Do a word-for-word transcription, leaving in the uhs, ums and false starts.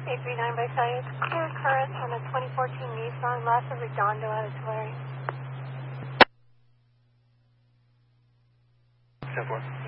eight three nine by Science. Clear current on a twenty fourteen Nissan Lassa Redondo out of Tulare. ten four.